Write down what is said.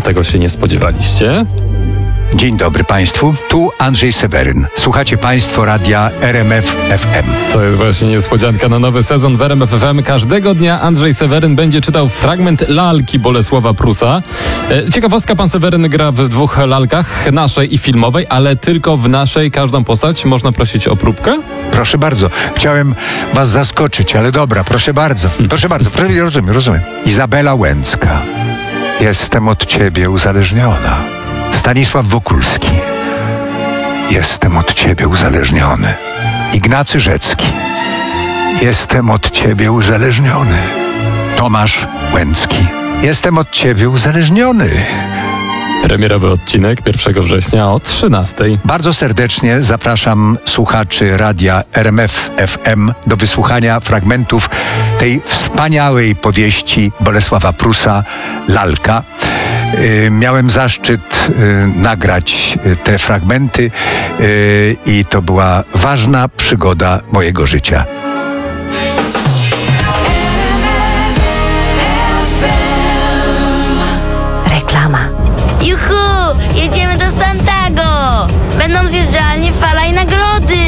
tego się nie spodziewaliście. Dzień dobry Państwu, tu Andrzej Seweryn. Słuchacie Państwo radia RMF FM. To jest właśnie niespodzianka na nowy sezon w RMF FM. Każdego dnia Andrzej Seweryn będzie czytał fragment lalki Bolesława Prusa. Ciekawostka, pan Seweryn gra w 2 lalkach, naszej i filmowej, ale tylko w naszej. Każdą postać można prosić o próbkę? Proszę bardzo, chciałem Was zaskoczyć, ale dobra, proszę bardzo. Rozumiem. Izabela Łęcka. Jestem od Ciebie uzależniona. Stanisław Wokulski. Jestem od Ciebie uzależniony. Ignacy Rzecki. Jestem od Ciebie uzależniony. Tomasz Łęcki. Jestem od Ciebie uzależniony. Premierowy odcinek 1 września o 13:00. Bardzo serdecznie zapraszam słuchaczy radia RMF FM do wysłuchania fragmentów tej wspaniałej powieści Bolesława Prusa Lalka. Miałem zaszczyt nagrać te fragmenty i to była ważna przygoda mojego życia. Reklama. Juhu! Jedziemy do Santago! Będą zjeżdżalnie, fala i nagrody!